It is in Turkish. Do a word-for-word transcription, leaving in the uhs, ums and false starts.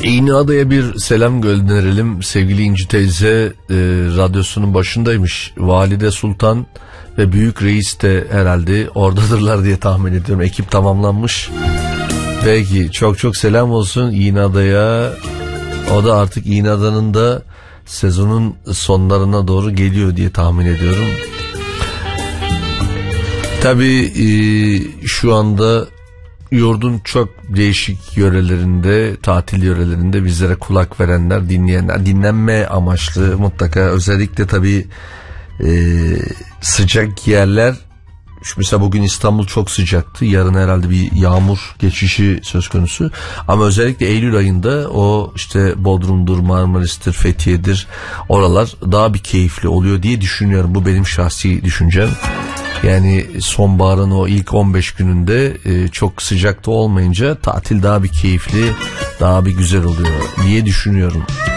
İğneada'ya bir selam gönderelim. Sevgili İnci teyze e, radyosunun başındaymış. Valide Sultan ve Büyük Reis de herhalde oradadırlar diye tahmin ediyorum. Ekip tamamlanmış. Peki, çok çok selam olsun İğneada'ya. O da artık İğneada'nın da sezonun sonlarına doğru geliyor diye tahmin ediyorum. Tabii e, şu anda yurdun çok değişik yörelerinde, tatil yörelerinde bizlere kulak verenler, dinleyenler, dinlenme amaçlı mutlaka, özellikle tabii e, sıcak yerler. Şu mesela bugün İstanbul çok sıcaktı. Yarın herhalde bir yağmur geçişi söz konusu. Ama özellikle Eylül ayında o işte Bodrum'dur, Marmaris'tir, Fethiye'dir, oralar daha bir keyifli oluyor diye düşünüyorum. Bu benim şahsi düşüncem. Yani sonbaharın o ilk on beş gününde e, çok sıcakta olmayınca tatil daha bir keyifli, daha bir güzel oluyor diye düşünüyorum.